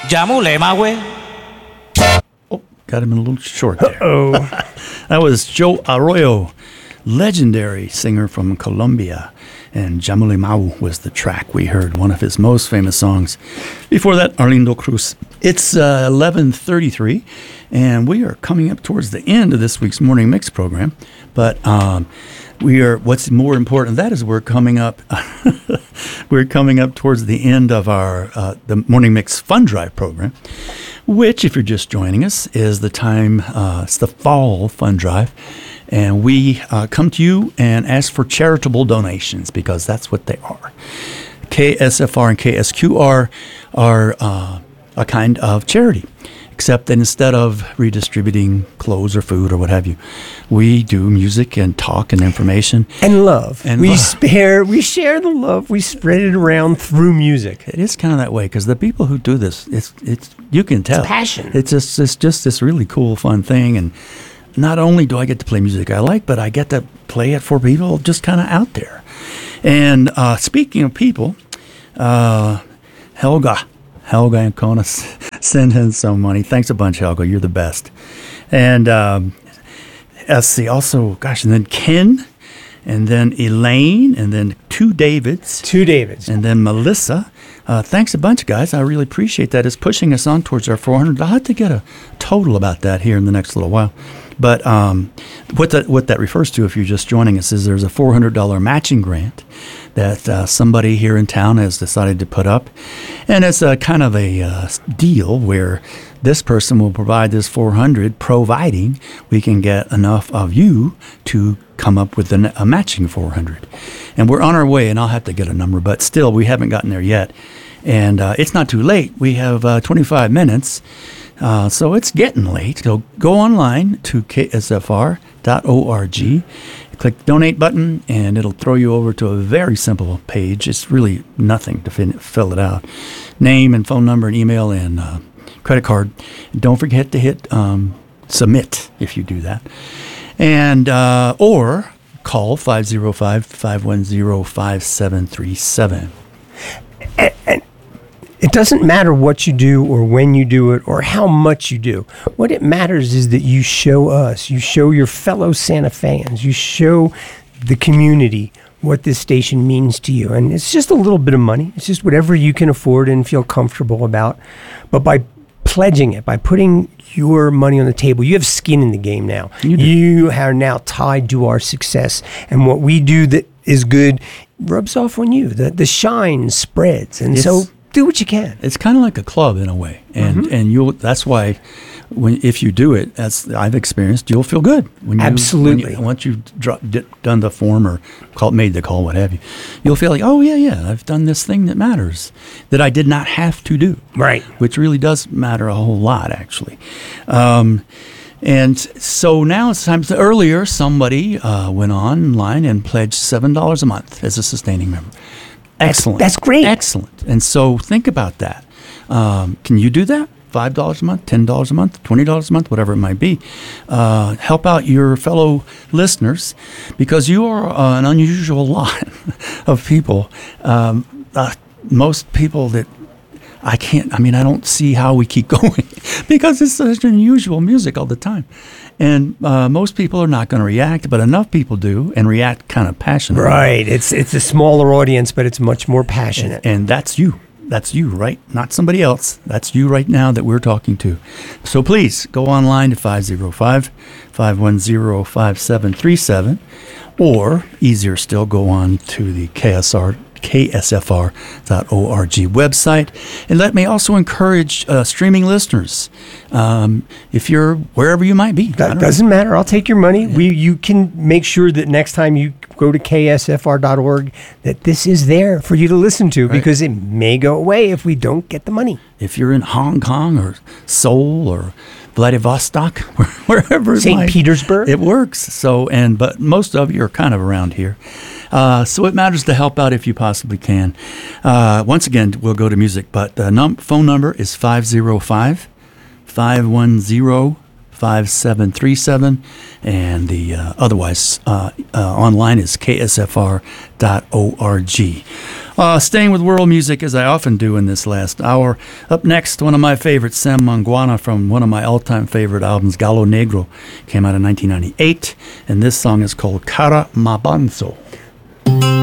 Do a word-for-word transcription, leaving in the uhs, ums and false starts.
Jamule Mawe. Oh, got him a little short there. Oh, That was Joe Arroyo, legendary singer from Colombia. And Jamule Mau was the track we heard, one of his most famous songs. Before that, Arlindo Cruz. It's uh, eleven thirty-three, and we are coming up towards the end of this week's Morning Mix program. But um, we are. What's more important than that is we're coming up. we're coming up towards the end of our uh, the Morning Mix Fund Drive program, which, if you're just joining us, is the time. Uh, it's the fall fund drive. And we uh, come to you and ask for charitable donations because that's what they are. K S F R and K S Q R are uh, a kind of charity, except that instead of redistributing clothes or food or what have you, we do music and talk and information. and love. And we love. spare, we share the love. We spread it around through music. It is kind of that way because the people who do this, it's it's you can tell. passion. It's just it's just this really cool, fun thing. And not only do I get to play music I like, but I get to play it for people just kind of out there. And uh, speaking of people, uh, Helga, Helga Ancona s- sent in some money. Thanks a bunch, Helga. You're the best. And um, let's see, also, gosh, and then Ken, and then Elaine, and then two Davids. Two Davids. And then Melissa. Uh, thanks a bunch, guys. I really appreciate that. It's pushing us on towards our four hundred. I'll have to get a total about that here in the next little while. But um, what that what that refers to, if you're just joining us, is there's a four hundred dollars matching grant that uh, somebody here in town has decided to put up. And it's a kind of a uh, deal where this person will provide this four hundred, providing we can get enough of you to come up with a, a matching four hundred. And we're on our way, and I'll have to get a number, but still, we haven't gotten there yet. And uh, it's not too late. We have uh, twenty-five minutes, uh, so it's getting late. So go online to K S F R dot org, click the donate button, and it'll throw you over to a very simple page. It's really nothing to fin- fill it out. Name and phone number and email and uh, credit card. And don't forget to hit um, submit if you do that. And uh, or call five oh five, five one zero, five seven three seven. And, and it doesn't matter what you do or when you do it or how much you do. What it matters is that you show us, you show your fellow Santa Feans, you show the community what this station means to you. And it's just a little bit of money. It's just whatever you can afford and feel comfortable about. But by pledging it, by putting your money on the table, you have skin in the game now. You do. You are now tied to our success. And what we do that is good rubs off on you. The the shine spreads. And It's- so do what you can. It's kind of like a club in a way, and Mm-hmm. and you'll. That's why, when if you do it, as I've experienced, you'll feel good when you Absolutely. when you, once you've dro- d- done the form or call, made the call, what have you. You'll feel like, oh yeah, yeah, I've done this thing that matters, that I did not have to do, Right. which really does matter a whole lot, actually. Um, and so now it's time. To, earlier, somebody uh, went online and pledged seven dollars a month as a sustaining member. Excellent. that's great. Excellent. And so think about that. Um, can you do that? five dollars a month, ten dollars a month, twenty dollars a month, whatever it might be. Uh, help out your fellow listeners because you are uh, an unusual lot of people. Um, uh, most people that I can't, I mean, I don't see how we keep going because it's such unusual music all the time. And uh, most people are not going to react, but enough people do and react kind of passionately. Right. It's it's a smaller audience, but it's much more passionate. And that's you. That's you, right? Not somebody else. That's you right now that we're talking to. So please go online to five oh five, five one zero, five seven three seven, or easier still, go on to the K S R. K S F R dot org website. And let me also encourage uh, streaming listeners, um, if you're wherever you might be. I That don't doesn't matter. I'll take your money. We you can make sure that next time you go to K S F R dot org that this is there for you to listen to, Right. because it may go away if we don't get the money. If you're in Hong Kong or Seoul or Vladivostok, wherever it Saint might- Petersburg. it works. So, and but most of you are kind of around here. Uh, so it matters to help out if you possibly can. Uh, once again, we'll go to music, but the num- phone number is five oh five, five one zero, five seven three seven, and the uh, otherwise uh, uh, online is K S F R dot org. Uh, staying with world music, as I often do in this last hour. Up next, one of my favorites, Sam Manguana, from one of my all-time favorite albums, Gallo Negro, came out in nineteen ninety-eight, and this song is called Cara Mabanzo.